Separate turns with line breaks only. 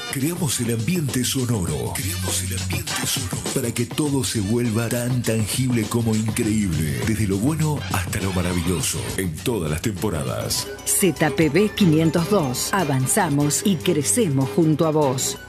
Creamos el ambiente sonoro. Creamos el ambiente sonoro para que todo se vuelva tan tangible como increíble. Desde lo bueno hasta lo maravilloso. En todas las temporadas.
ZPB 502. Avanzamos y crecemos junto a vos.